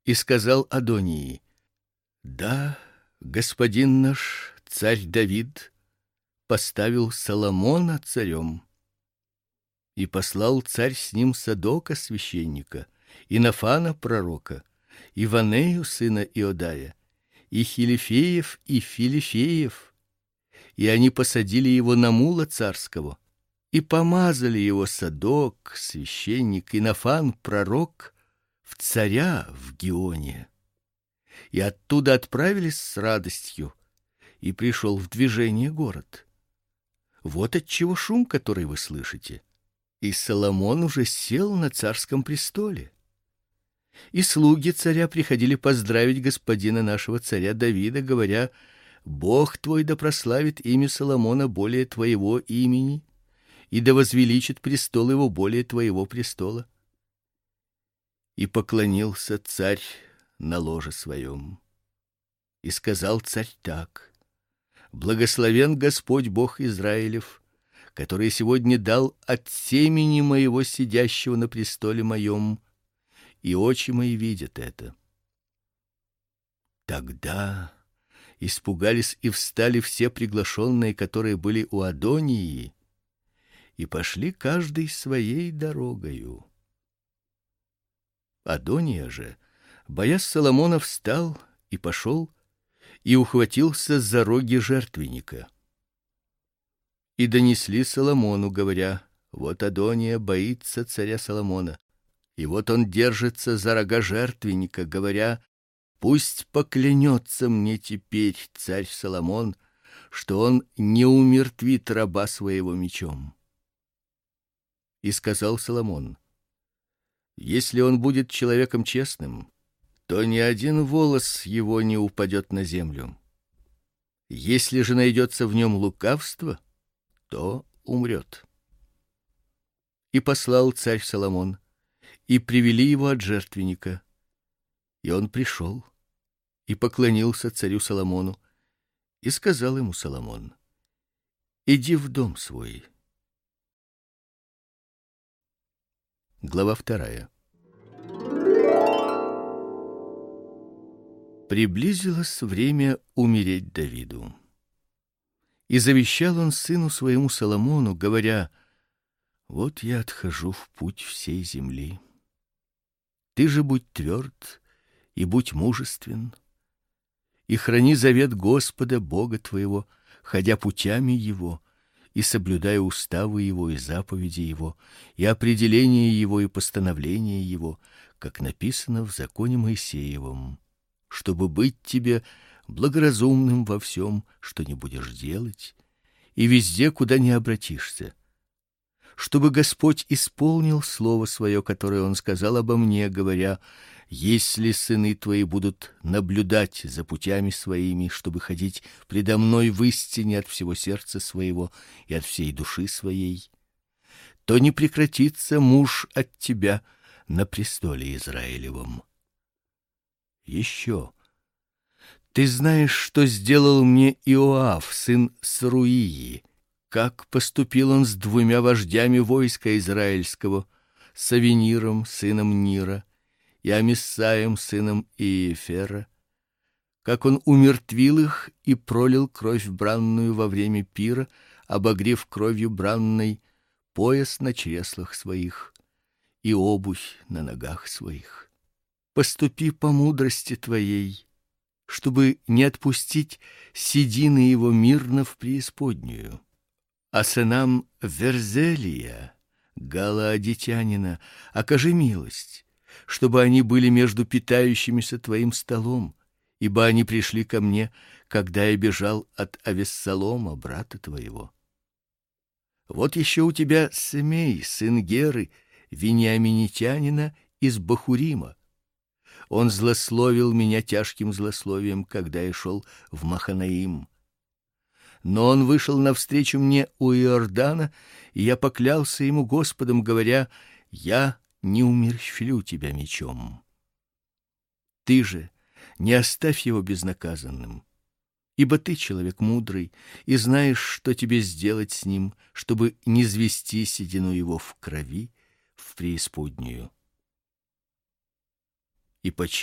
и сказал Адонии: да, господин наш царь Давид поставил Соломона царем. И послал царь с ним Садока священника, и Нафана пророка, и Ванею сына Иодая, и Хилифеев, и Филифеев, и они посадили его на мула царского, и помазали его Садок священник и Нафан пророк в царя в Гионе. И оттуда отправились с радостью, и пришел в движение город. Вот отчего шум, который вы слышите. И Соломон уже сел на царском престоле. И слуги царя приходили поздравить господина нашего царя Давида, говоря: Бог твой да прославит имя Соломона более твоего имени, и да возвеличит престол его более твоего престола. И поклонился царь на ложе своем. И сказал царь так: Благословен Господь Бог Израилев, который сегодня дал от семени моего сидящего на престоле моем, и очи мои видят это. Тогда испугались и встали все приглашенные, которые были у Адонии, и пошли каждый своей дорогою. Адония же, боясь Соломона, встал и пошел, и ухватился за роги жертвенника. И донесли Соломону, говоря: вот Адония боится царя Соломона, и вот он держится за рога жертвенника, говоря: пусть поклянется мне теперь царь Соломон, что он не умертвит раба своего мечом. И сказал Соломон: если он будет человеком честным, то ни один волос его не упадет на землю. Если же найдется в нем лукавство, то умрет. И послал царь Соломон, и привели его от жертвенника. И он пришел и поклонился царю Соломону, и сказал ему Соломон: иди в дом свой. Глава 2. Приблизилось время умереть Давиду. И завещал он сыну своему Соломону, говоря: вот я отхожу в путь всей земли. Ты же будь тверд и будь мужествен, и храни завет Господа Бога твоего, ходя путями его, и соблюдая уставы его и заповеди его, и определения его и постановления его, как написано в законе Моисеевом, чтобы быть тебе благоразумным во всем, что не будешь делать, и везде, куда не обратишься, чтобы Господь исполнил слово свое, которое он сказал обо мне, говоря: если сыны твои будут наблюдать за путями своими, чтобы ходить предо мной в истине от всего сердца своего и от всей души своей, то не прекратится муж от тебя на престоле Израилевом. Еще ты знаешь, что сделал мне Иоав, сын Саруии, как поступил он с двумя вождями войска израильского, с Авениром, сыном Нира, и Амисаем, сыном Иефера, как он умертвил их и пролил кровь бранную во время пира, обогрев кровью бранной пояс на чреслах своих и обувь на ногах своих. Поступи по мудрости твоей, чтобы не отпустить седины его мирно в преисподнюю. А сынам Верзелия, галаадитянина, окажи милость, чтобы они были между питающимися твоим столом, ибо они пришли ко мне, когда я бежал от Авессалома, брата твоего. Вот еще у тебя Семей, сын Геры, вениаминитянина из Бахурима. Он злословил меня тяжким злословием, когда я шел в Маханаим. Но он вышел навстречу мне у Иордана, и я поклялся ему Господом, говоря: я не умерщвлю тебя мечом. Ты же не оставь его безнаказанным, ибо ты человек мудрый и знаешь, что тебе сделать с ним, чтобы низвести седину его в крови в преисподнюю. И почив